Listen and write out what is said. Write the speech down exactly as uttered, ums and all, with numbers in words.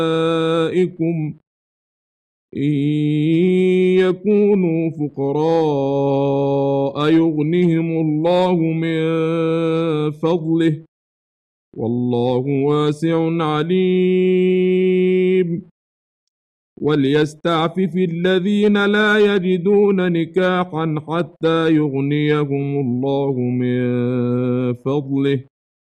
أولئكم إن يكونوا فقراء يغنهم الله من فضله والله واسع عليم وليستعفف الذين لا يجدون نكاحا حتى يغنيهم الله من فضله